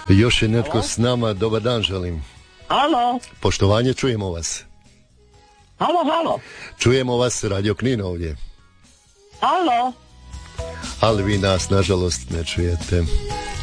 Još je netko s nama, dobar dan želim. Halo. Poštovanje, čujemo vas. Halo. Čujemo vas, Radio Knin ovdje. Halo. Ali vi nas, nažalost, ne čujete.